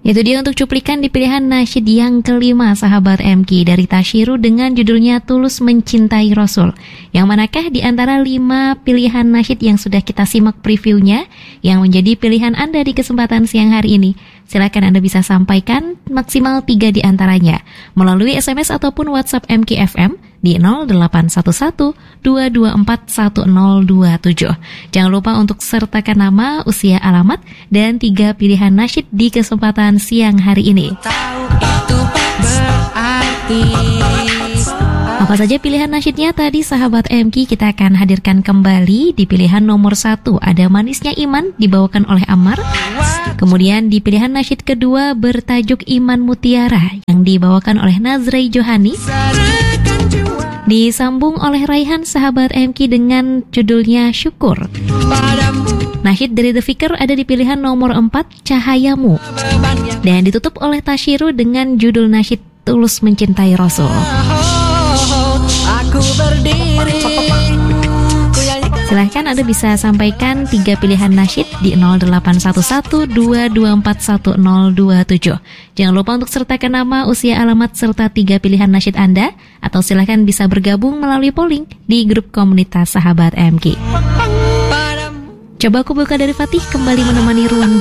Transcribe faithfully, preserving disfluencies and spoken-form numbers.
Itu dia untuk cuplikan di pilihan nasyid yang kelima sahabat M K dari Tashiru dengan judulnya Tulus Mencintai Rasul. Yang manakah di antara lima pilihan nasyid yang sudah kita simak previewnya yang menjadi pilihan Anda di kesempatan siang hari ini? Silakan Anda bisa sampaikan maksimal tiga di antaranya melalui S M S ataupun WhatsApp M K F M di nol delapan satu satu dua dua empat satu nol dua tujuh. Jangan lupa untuk sertakan nama, usia, alamat, dan tiga pilihan nasyid di kesempatan siang hari ini. Apa saja pilihan nasyidnya tadi sahabat M K kita akan hadirkan kembali. Di pilihan nomor satu ada Manisnya Iman dibawakan oleh Ammar. Kemudian di pilihan nasyid kedua bertajuk Iman Mutiara yang dibawakan oleh Nazrai Johani. Disambung oleh Raihan sahabat M K dengan judulnya Syukur. Nasyid dari The Fikr ada di pilihan nomor empat Cahayamu. Dan ditutup oleh Tashiru dengan judul nasyid Tulus Mencintai Rasul. Aku berdiri. Silahkan Anda bisa sampaikan tiga pilihan nasyid di nol delapan satu satu dua dua empat satu nol dua tujuh. Jangan lupa untuk sertakan nama, usia, alamat, serta tiga pilihan nasyid Anda. Atau silahkan bisa bergabung melalui polling di grup komunitas sahabat M K. Coba aku buka dari Fatih kembali menemani ruang